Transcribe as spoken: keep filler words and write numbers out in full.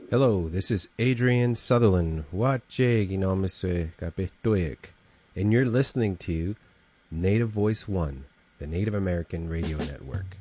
Hello, this is Adrian Sutherland, Wache Ginomiswe Kapetoyek, and you're listening to Native Voice One, the Native American Radio Network.